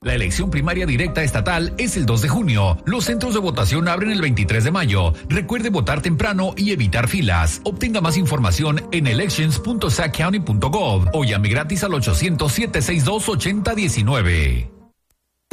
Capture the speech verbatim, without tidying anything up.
La elección primaria directa estatal es el dos de junio. Los centros de votación abren el veintitrés de mayo. Recuerde votar temprano y evitar filas. Obtenga más información en elections punto sac county punto gov o llame gratis al ochocientos, siete seis dos, ochenta diecinueve.